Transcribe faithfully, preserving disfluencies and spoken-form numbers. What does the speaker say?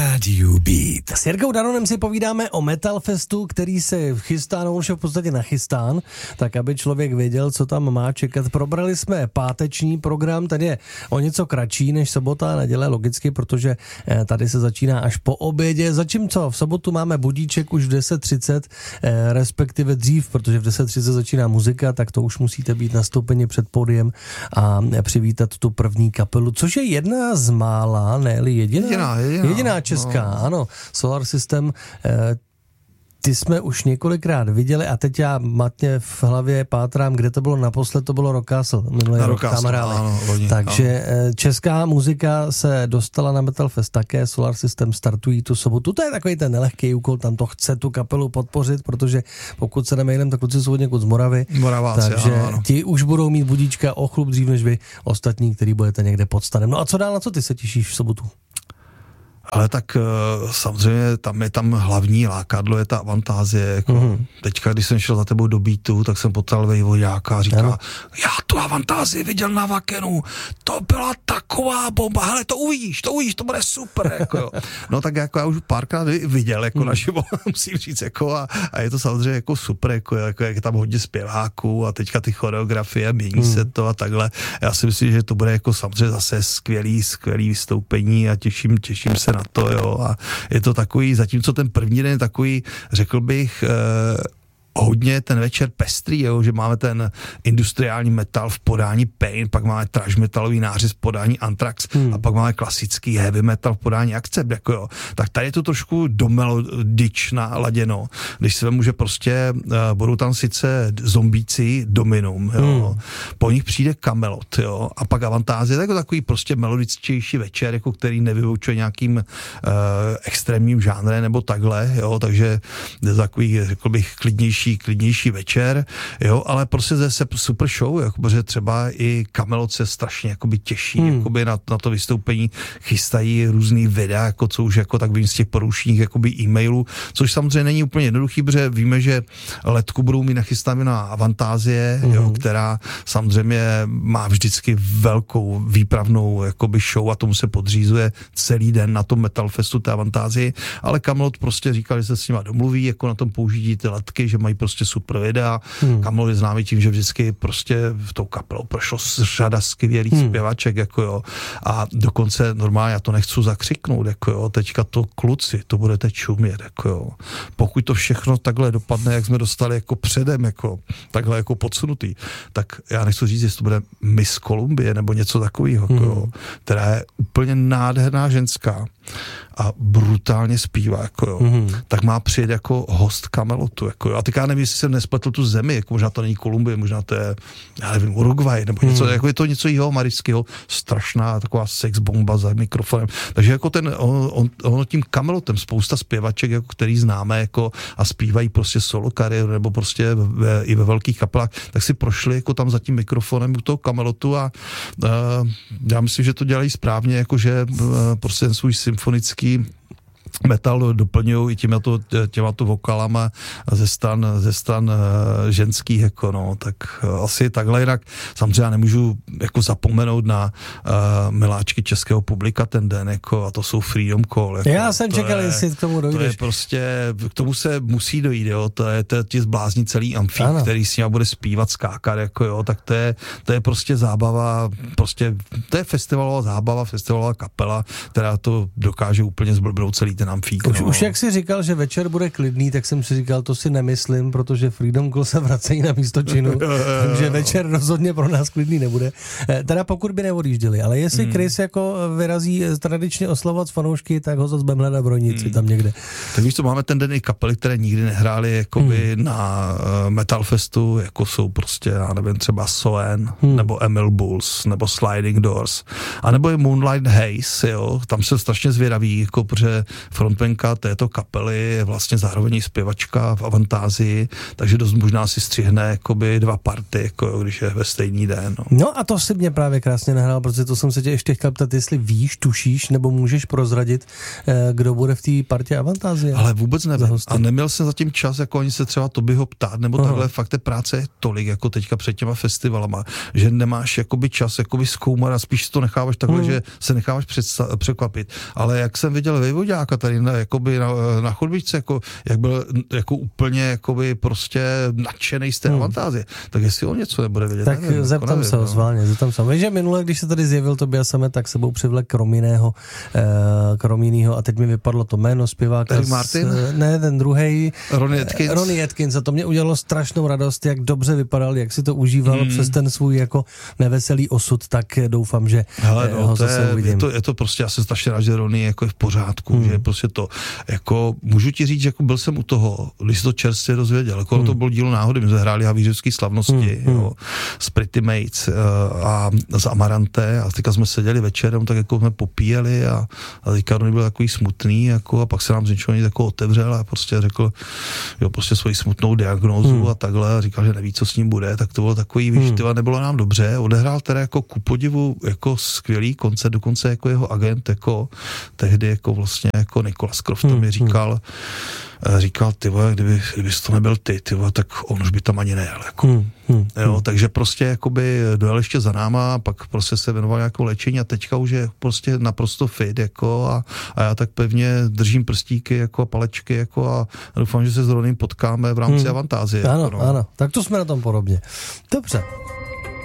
Rádiu Beat. S Jirkou Daronem si povídáme o Metal Festu, který se chystá, no už je v podstatě nachystán, tak aby člověk věděl, co tam má čekat. Probrali jsme páteční program, ten je o něco kratší než sobota a neděle, logicky, protože tady se začíná až po obědě. Zatímco v sobotu máme budíček už v deset třicet, respektive dřív, protože v deset třicet začíná muzika, tak to už musíte být nastoupeni před pódiem a přivítat tu první kapelu, což je jedna z mála, ne-li jediná, jediná, jediná. jediná česká, no. Ano, Solar System, eh, ty jsme už několikrát viděli a teď já matně v hlavě pátrám, kde to bylo naposled, to bylo Rock Castle, minulý rok tam hráli. Takže ano. Česká muzika se dostala na Metal Fest také, Solar System startují tu sobotu, to je takový ten nelehký úkol, tam to chce tu kapelu podpořit, protože pokud se jdeme jinam, tak kluci jsou někud z Moravy, Moraváci, takže ano, ano. ti už budou mít budíčka o chlup dřív než vy ostatní, který budete někde pod stanem. No a co dál, na co ty se těšíš v sobotu? Ale tak samozřejmě tam je tam hlavní lákadlo, je ta Avantázie. Jako. Mm. Teďka, když jsem šel za tebou do Beatu, tak jsem potkal Vejvoďáka a říká, ano. Já tu Avantázii viděl na Vakenu, to byla taková bomba, hele, to uvidíš, to uvidíš, to bude super. Jako, jo. No tak jako já už párkrát viděl, jako mm. naživo, musím říct, jako, a, a je to samozřejmě jako super, jako, jako jak je tam hodně zpěváků a teďka ty choreografie, mění mm. se to a takhle. Já si myslím, že to bude jako samozřejmě zase skvělý, skvělý vystoupení a těším, těším se na to, jo, a je to takový, zatímco ten první den je takový, řekl bych, eh, hodně ten večer pestrý, jo, že máme ten industriální metal v podání Pain, pak máme trash metalový nářez v podání Anthrax hmm. a pak máme klasický heavy metal v podání Accept, jako jo. Tak tady je to trošku domelodič naladěno, když se vemu, že prostě uh, budou tam sice zombíci Dominum, jo, hmm. po nich přijde Kamelot, jo, a pak Avantázie, jako takový prostě melodičtější večer, jako který nevyvoučuje nějakým uh, extrémním žánrem nebo takhle, jo, takže je takový, řekl bych, klidnější klidnější večer, jo, ale prostě zase super show, jako, protože třeba i Kamelot se strašně jakoby těší, hmm. jakoby na, na to vystoupení, chystají různý videa, jako co už jako tak vím z těch porušních jakoby e-mailů, což samozřejmě není úplně jednoduchý, protože víme, že letku budou mít nachystány na Avantázie, hmm. jo, která samozřejmě má vždycky velkou výpravnou jakoby show a tomu se podřízuje celý den na tom Metal Festu té Avantázii, ale Kamelot prostě říkal, že se s nima domluví, jako na tom použití ty letky, že mají prostě super videa. Hmm. Kamelot je známý tím, že vždycky prostě v tou kapelou prošlo řada skvělých hmm. zpěvaček, jako jo. A dokonce normálně, já to nechci zakřiknout, jako jo, teďka to kluci, to budete čumět, jako jo. Pokud to všechno takhle dopadne, jak jsme dostali jako předem, jako takhle jako podsunutý, tak já nechci říct, jestli to bude Miss Columbie nebo něco takového, jako hmm. jo, která je úplně nádherná ženská a brutálně zpívá, jako jo, mm-hmm. tak má přijet jako host Kamelotu, jako jo. A teď já nevím, jestli jsem nespletl tu zemi, jako možná to není Kolumbie, možná to je, já nevím, Uruguay, nebo něco, mm. jako je to něco jiného marického, strašná taková sex bomba za mikrofonem. Takže jako ten, on, on, on tím Kamelotem spousta zpěvaček, jako který známe, jako a zpívají prostě solo kariéru, nebo prostě ve, i ve velkých kapelách, tak si prošli jako tam za tím mikrofonem u toho Kamelotu a uh, já myslím, že to dělají správně, jakože uh, prostě ten svůj symfonický metal doplňují i těmato, těmato vokalama ze stan, ze stan uh, ženských, jako no, tak uh, asi takhle, jinak samozřejmě nemůžu jako zapomenout na uh, miláčky českého publika ten den, jako, a to jsou Freedom Call. Jako, Já jsem čekal, je, jestli k tomu dojdeš. To je prostě, k tomu se musí dojít, jo, to je, to je ti zblázní celý amfík, ano. který s ním bude zpívat, skákat, jako jo, tak to je, to je prostě zábava, prostě, to je festivalová zábava, festivalová kapela, která to dokáže úplně zblbnout celý ten amfík. Už, no. už jak jsi říkal, že večer bude klidný, tak jsem si říkal, to si nemyslím, protože Freedom Call se vracejí na místo činu, takže večer rozhodně pro nás klidný nebude. Teda pokud by neodjížděli, ale jestli hmm. Chris jako vyrazí tradičně oslavovat fanoušky, tak ho zase budeme hledat v Brojnici hmm. tam někde. Tak víš co, máme ten den i kapely, které nikdy nehrály jakoby hmm. na uh, Metal Festu, jako jsou prostě, já nevím, třeba Soen, hmm. nebo Emil Bulls, nebo Sliding Doors, a nebo je Moonlight Haze, jo, tam jsem strašně zvědavý, jako protože frontmenka této kapely je vlastně zároveň i zpěvačka v Avantázii, takže dost možná si střihne jakoby dva party, jako když je ve stejný den. No. no a to si mě právě krásně nahrál, protože to jsem se tě ještě chtěl ptat, jestli víš, tušíš, nebo můžeš prozradit, kdo bude v té partě Avantázie. Ale vůbec nevím. A neměl jsem zatím čas, jako ani se třeba Tobyho ptát, nebo Aha. takhle, fakt té práce je tolik, jako teďka před těma festivalama, že nemáš jakoby čas jakoby zkoumat a spíš to necháváš takhle, hmm. že se necháváš předsta- překvapit. Ale jak jsem viděl Vejvoďáka tady na, jakoby na, na chodbičce, jako, jak byl jako úplně jakoby prostě nadšenej z té hmm. Avantázie, tak jestli on něco nebude vědět. Tak nevím, zeptám nevím, se, no. Zválně, zeptám se. Víš, že minule, když se tady zjevil Tobias Sammet, tak sebou přivlek Kromíného, eh, Kromínýho a teď mi vypadlo to jméno zpěváka. Eric Martin? S, ne, ten druhej. Ronnie Atkins. Ronnie Atkins a to mě udělalo strašnou radost, jak dobře vypadal, jak si to užíval hmm. přes ten svůj jako neveselý osud, tak doufám, že Hele, no, ho to zase je, uvidím. Je to, je to prostě, já jsem strašně rád, že Ronnie jako je v pořádku, hmm. že prostě to, jako můžu ti říct, že jako byl jsem u toho, když jsi to čerstvě dozvěděl, jako hmm. to bylo dílo náhody, my jsme hráli havířovský slavnosti, hmm. jo, s Pretty Mates uh, a z Amarante a teďka jsme seděli večerem, tak jako jsme popíjeli a, a teďka Ronnie byl takový smutný, jako a pak se nám z něčeho jako otevřel a prostě řekl, jo, prostě svoji smutnou diagnózu hmm. a takhle a říkal, že neví, co s ním bude, tak to bylo takový, víš, hmm. tyva, nebylo nám dobře, odehrál teda jako ku podivu jako skvělý koncert, dokonce jako jeho agent, jako tehdy jako vlastně jako Nicholas Croft hmm. mi říkal, říkal, ty vole, kdyby, kdybys to nebyl ty, ty vole, tak on už by tam ani nejel, jako. Hmm, hmm, jo, hmm. takže prostě jakoby dojel ještě za náma, pak prostě se věnoval nějakou léčení a teďka už je prostě naprosto fit, jako a, a já tak pevně držím prstíky, jako a palečky, jako a doufám, že se s Ronym potkáme v rámci hmm. Avantázie. Ano, jako, no. ano, tak to jsme na tom podobně. Dobře.